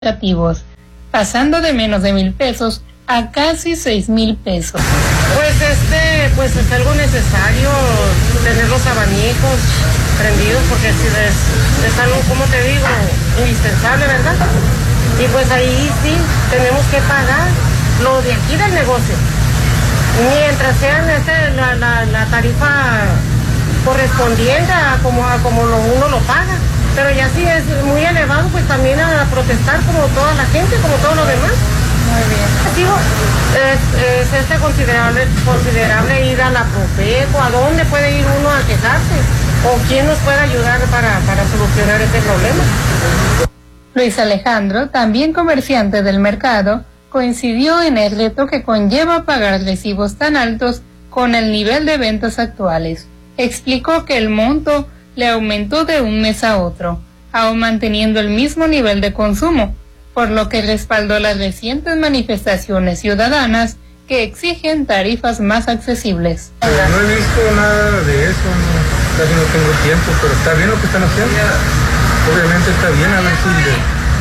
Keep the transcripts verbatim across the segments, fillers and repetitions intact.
administrativos, pasando de menos de mil pesos a casi seis mil pesos. Pues este, pues es algo necesario tener los abanicos prendidos porque si es, es algo, como te digo, indispensable, ¿verdad? Y pues ahí sí tenemos que pagar lo de aquí del negocio. Mientras sean este, la, la, la tarifa correspondiente a como, a como lo, uno lo paga. Pero ya si es muy elevado, pues también a protestar como toda la gente, como todos los demás. Muy bien. Digo, es, es este considerable, considerable ir a la Profeco, ¿a dónde puede ir uno a quejarse? ¿O quién nos puede ayudar para, para solucionar este problema? Luis Alejandro, también comerciante del mercado, coincidió en el reto que conlleva pagar recibos tan altos con el nivel de ventas actuales. Explicó que el monto le aumentó de un mes a otro, aún manteniendo el mismo nivel de consumo, por lo que respaldó las recientes manifestaciones ciudadanas que exigen tarifas más accesibles. No he visto nada de eso, no, casi no tengo tiempo, pero está bien lo que están haciendo. Obviamente está bien, a ver si le,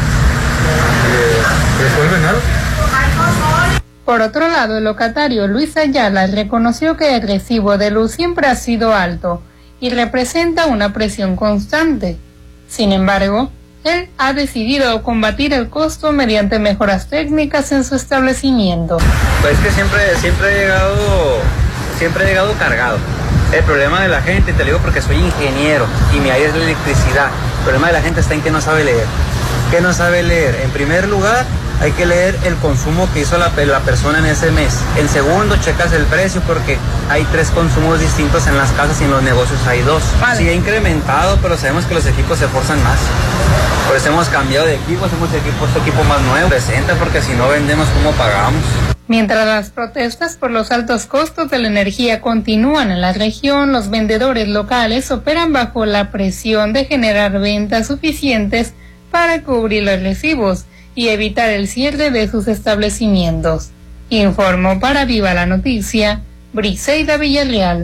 le resuelven algo. Por otro lado, el locatario Luis Ayala reconoció que el recibo de luz siempre ha sido alto y representa una presión constante. Sin embargo, él ha decidido combatir el costo mediante mejoras técnicas en su establecimiento. Pues que siempre, siempre he llegado, siempre he llegado cargado. El problema de la gente, te lo digo porque soy ingeniero y mi área es la electricidad. El problema de la gente está en que no sabe leer. ¿Qué no sabe leer? En primer lugar, hay que leer el consumo que hizo la, la persona en ese mes. En segundo, checas el precio porque hay tres consumos distintos en las casas y en los negocios hay dos. Vale. Sí ha incrementado, pero sabemos que los equipos se esforzan más. Por eso hemos cambiado de equipo, hacemos equipos, equipo más nuevo. Presenta porque si no vendemos, ¿cómo pagamos? Mientras las protestas por los altos costos de la energía continúan en la región, los vendedores locales operan bajo la presión de generar ventas suficientes para cubrir los recibos y evitar el cierre de sus establecimientos. Informó para Viva la Noticia, Briseida Villarreal.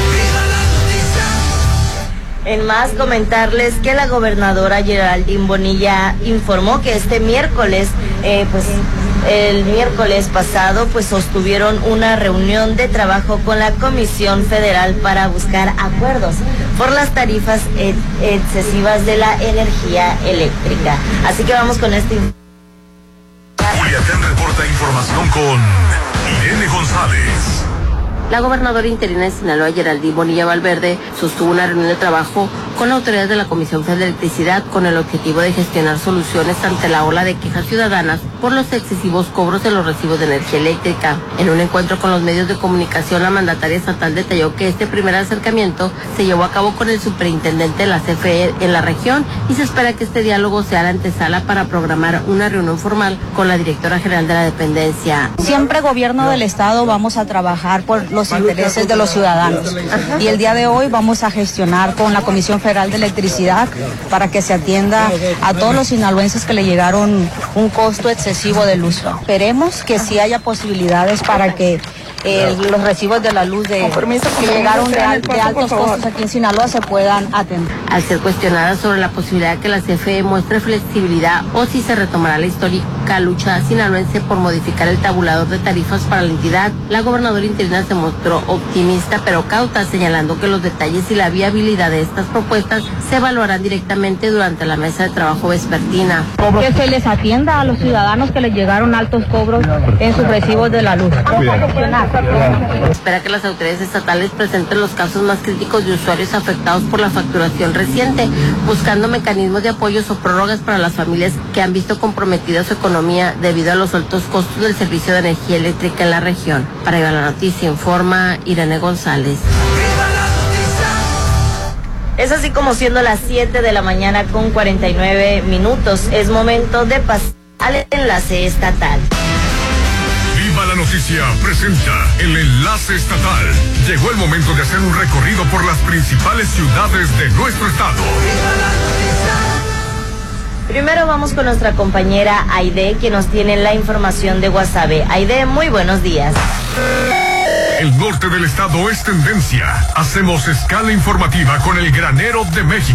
En más, comentarles que la gobernadora Geraldine Bonilla informó que este miércoles, eh, pues el miércoles pasado, pues sostuvieron una reunión de trabajo con la Comisión Federal para buscar acuerdos por las tarifas ed- excesivas de la energía eléctrica. Así que vamos con este. Culiacán reporta información con Irene González. La gobernadora interina de Sinaloa, Geraldine Bonilla Valverde, sostuvo una reunión de trabajo con autoridades de la Comisión Federal de Electricidad con el objetivo de gestionar soluciones ante la ola de quejas ciudadanas por los excesivos cobros de los recibos de energía eléctrica. En un encuentro con los medios de comunicación, la mandataria estatal detalló que este primer acercamiento se llevó a cabo con el superintendente de la C F E en la región y se espera que este diálogo sea la antesala para programar una reunión formal con la directora general de la dependencia. Siempre gobierno del estado vamos a trabajar por los intereses de los ciudadanos. Ajá. Y el día de hoy vamos a gestionar con la Comisión Federal de Electricidad para que se atienda a todos los sinaloenses que le llegaron un costo excesivo de luz. Esperemos que sí haya posibilidades para que eh, los recibos de la luz de, que llegaron de, al, de altos costos aquí en Sinaloa se puedan atender. Al ser cuestionada sobre la posibilidad de que la C F E muestre flexibilidad o si se retomará la histórica lucha sinaloense por modificar el tabulador de tarifas para la entidad, la gobernadora interina se mostró optimista pero cauta, señalando que los detalles y la viabilidad de estas propuestas se evaluarán directamente durante la mesa de trabajo vespertina. Que se les atienda a los ciudadanos que les llegaron altos cobros en sus recibos de la luz. Vamos a gestionar. Espera que las autoridades estatales presenten los casos más críticos de usuarios afectados por la facturación reciente, buscando mecanismos de apoyos o prórrogas para las familias que han visto comprometida su economía debido a los altos costos del servicio de energía eléctrica en la región. Para Viva la Noticia informa Irene González. Es así como siendo las siete de la mañana con cuarenta y nueve minutos. Es momento de pasar al enlace estatal. Viva la Noticia presenta el enlace estatal. Llegó el momento de hacer un recorrido por las principales ciudades de nuestro estado. Primero vamos con nuestra compañera Aide, que nos tiene la información de Guasave. Aide, muy buenos días. El norte del estado es tendencia. Hacemos escala informativa con el granero de México.